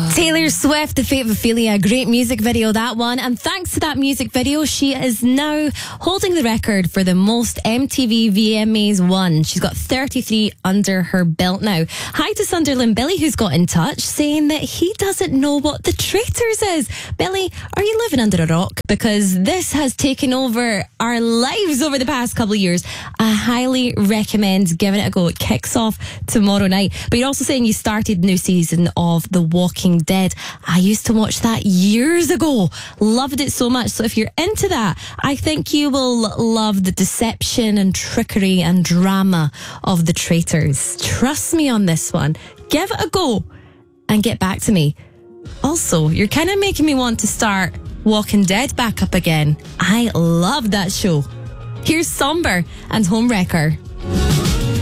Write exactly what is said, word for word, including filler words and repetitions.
Taylor Swift, The Fate of Ophelia, great music video, that one. And thanks to that music video, she is now holding the record for the most M T V V M As won. She's got thirty-three under her belt now. Hi to Sunderland Billy, who's got in touch, saying that he doesn't know what The Traitors is. Billy, are you living under a rock? Because this has taken over our lives over the past couple of years. I highly recommend giving it a go. It kicks off tomorrow night. But you're also saying you started the new season of The Walking Dead. I used to watch that years ago. Loved it so much. So if you're into that, I think you will love the deception and trickery and drama of The Traitors. Trust me on this one. Give it a go and get back to me. Also, you're kind of making me want to start Walking Dead back up again. I love that show. Here's Somber and Homewrecker.